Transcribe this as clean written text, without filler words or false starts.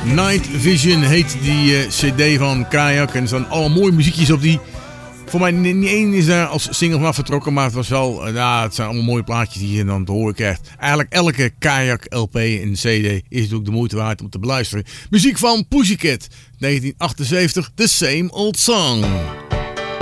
Night Vision heet die cd van Kayak. En er staan alle mooie muziekjes op die. Voor mij niet één is daar als single vanaf vertrokken. Maar het was wel, het zijn allemaal mooie plaatjes die je dan te horen krijgt. Eigenlijk elke Kayak LP en cd is natuurlijk de moeite waard om te beluisteren. Muziek van Pussycat, 1978, The Same Old Song.